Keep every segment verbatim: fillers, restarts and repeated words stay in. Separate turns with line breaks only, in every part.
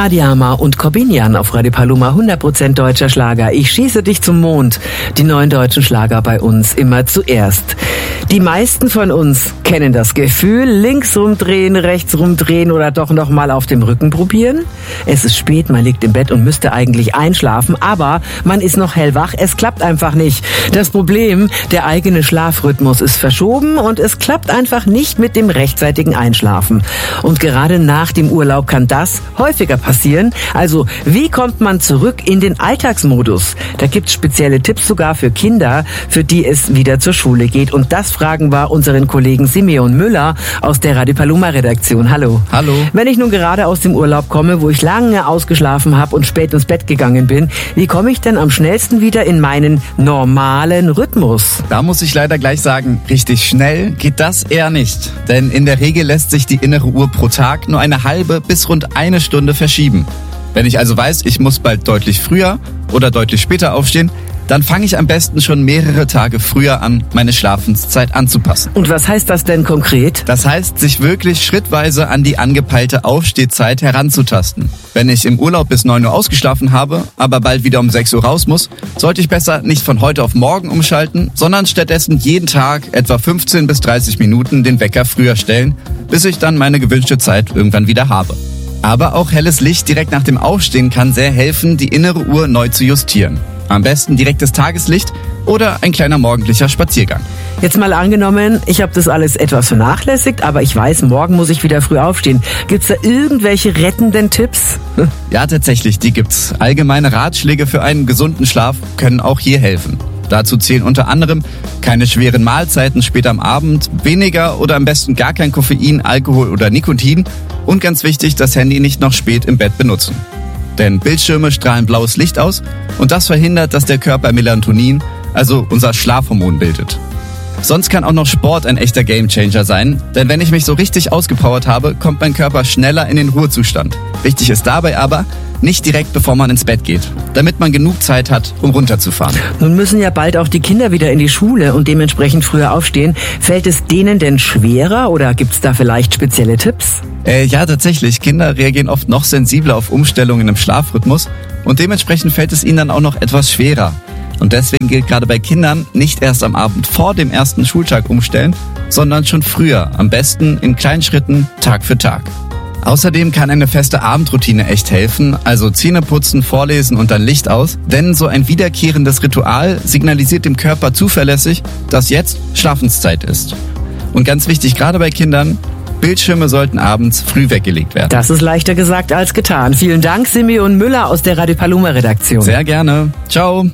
Adiama und Corbinian auf Radio Paloma, hundert Prozent deutscher Schlager. Ich schieße dich zum Mond. Die neuen deutschen Schlager bei uns immer zuerst. Die meisten von uns kennen das Gefühl, links rumdrehen, rechts rumdrehen oder doch noch mal auf dem Rücken probieren. Es ist spät, man liegt im Bett und müsste eigentlich einschlafen, aber man ist noch hellwach, es klappt einfach nicht. Das Problem, der eigene Schlafrhythmus ist verschoben und es klappt einfach nicht mit dem rechtzeitigen Einschlafen. Und gerade nach dem Urlaub kann das häufiger passieren. Also, wie kommt man zurück in den Alltagsmodus? Da gibt's spezielle Tipps sogar für Kinder, für die es wieder zur Schule geht. Und das fragen wir unseren Kollegen Simeon Müller aus der Radio Paloma Redaktion. Hallo.
Hallo.
Wenn ich nun gerade aus dem Urlaub komme, wo ich lange ausgeschlafen habe und spät ins Bett gegangen bin, wie komme ich denn am schnellsten wieder in meinen normalen Rhythmus?
Da muss ich leider gleich sagen, richtig schnell geht das eher nicht. Denn in der Regel lässt sich die innere Uhr pro Tag nur eine halbe bis rund eine Stunde verschieben. Wenn ich also weiß, ich muss bald deutlich früher oder deutlich später aufstehen, dann fange ich am besten schon mehrere Tage früher an, meine Schlafenszeit anzupassen.
Und was heißt das denn konkret?
Das heißt, sich wirklich schrittweise an die angepeilte Aufstehzeit heranzutasten. Wenn ich im Urlaub bis neun Uhr ausgeschlafen habe, aber bald wieder um sechs Uhr raus muss, sollte ich besser nicht von heute auf morgen umschalten, sondern stattdessen jeden Tag etwa fünfzehn bis dreißig Minuten den Wecker früher stellen, bis ich dann meine gewünschte Zeit irgendwann wieder habe. Aber auch helles Licht direkt nach dem Aufstehen kann sehr helfen, die innere Uhr neu zu justieren. Am besten direktes Tageslicht oder ein kleiner morgendlicher Spaziergang.
Jetzt mal angenommen, ich habe das alles etwas vernachlässigt, aber ich weiß, morgen muss ich wieder früh aufstehen. Gibt's da irgendwelche rettenden Tipps?
Ja, tatsächlich, die gibt's. Allgemeine Ratschläge für einen gesunden Schlaf können auch hier helfen. Dazu zählen unter anderem keine schweren Mahlzeiten später am Abend, weniger oder am besten gar kein Koffein, Alkohol oder Nikotin und ganz wichtig, das Handy nicht noch spät im Bett benutzen. Denn Bildschirme strahlen blaues Licht aus und das verhindert, dass der Körper Melatonin, also unser Schlafhormon, bildet. Sonst kann auch noch Sport ein echter Gamechanger sein, denn wenn ich mich so richtig ausgepowert habe, kommt mein Körper schneller in den Ruhezustand. Wichtig ist dabei aber, nicht direkt bevor man ins Bett geht, damit man genug Zeit hat, um runterzufahren.
Nun müssen ja bald auch die Kinder wieder in die Schule und dementsprechend früher aufstehen. Fällt es denen denn schwerer oder gibt's da vielleicht spezielle Tipps?
Äh, ja, tatsächlich. Kinder reagieren oft noch sensibler auf Umstellungen im Schlafrhythmus und dementsprechend fällt es ihnen dann auch noch etwas schwerer. Und deswegen gilt gerade bei Kindern nicht erst am Abend vor dem ersten Schultag umstellen, sondern schon früher, am besten in kleinen Schritten, Tag für Tag. Außerdem kann eine feste Abendroutine echt helfen, also Zähne putzen, vorlesen und dann Licht aus, denn so ein wiederkehrendes Ritual signalisiert dem Körper zuverlässig, dass jetzt Schlafenszeit ist. Und ganz wichtig, gerade bei Kindern, Bildschirme sollten abends früh weggelegt werden.
Das ist leichter gesagt als getan. Vielen Dank, Simeon Müller aus der Radio Paloma Redaktion.
Sehr gerne. Ciao.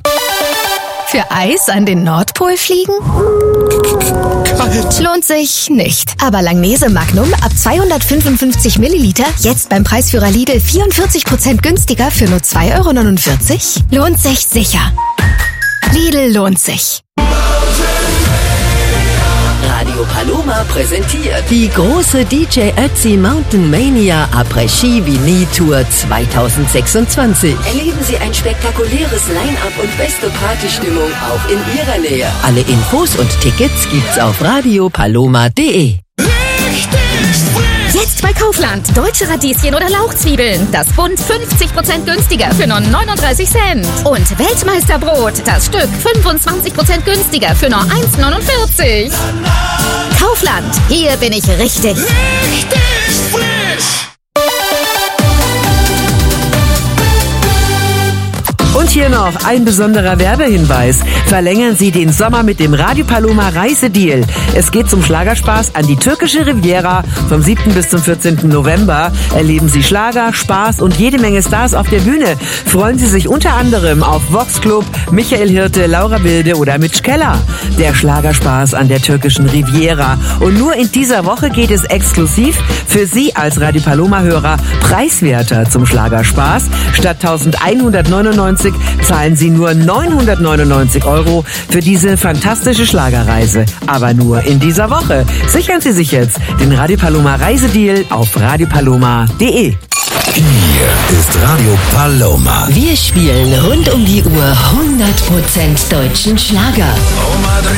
Für Eis an den Nordpol fliegen? Kalt. Lohnt sich nicht. Aber Langnese Magnum ab zweihundertfünfundfünfzig Milliliter jetzt beim Preisführer Lidl vierundvierzig Prozent günstiger für nur zwei Euro neunundvierzig? Lohnt sich sicher. Lidl lohnt sich.
Radio Paloma präsentiert
die große D J Ötzi Mountain Mania Après-Ski Vini Tour zweitausendsechsundzwanzig.
Erleben Sie ein spektakuläres Line-Up und beste Partystimmung auch in Ihrer Nähe.
Alle Infos und Tickets gibt's auf radio paloma punkt de.
Jetzt bei Kaufland. Deutsche Radieschen oder Lauchzwiebeln. Das Bund fünfzig Prozent günstiger für nur neununddreißig Cent. Und Weltmeisterbrot. Das Stück fünfundzwanzig Prozent günstiger für nur eins neunundvierzig. Kaufland. Hier bin ich richtig. Richtig frisch.
Und hier noch ein besonderer Werbehinweis. Verlängern Sie den Sommer mit dem Radio Paloma Reisedeal. Es geht zum Schlagerspaß an die türkische Riviera vom siebten bis zum vierzehnten November. Erleben Sie Schlager, Spaß und jede Menge Stars auf der Bühne. Freuen Sie sich unter anderem auf Vox Club, Michael Hirte, Laura Wilde oder Mitch Keller. Der Schlagerspaß an der türkischen Riviera. Und nur in dieser Woche geht es exklusiv für Sie als Radio Paloma-Hörer preiswerter zum Schlagerspaß. Statt eintausendeinhundertneunundneunzig zahlen Sie nur neunhundertneunundneunzig Euro für diese fantastische Schlagerreise. Aber nur in dieser Woche. Sichern Sie sich jetzt den Radio Paloma Reisedeal auf radio paloma punkt de.
Hier ist Radio Paloma.
Wir spielen rund um die Uhr hundert Prozent deutschen Schlager.
Oma,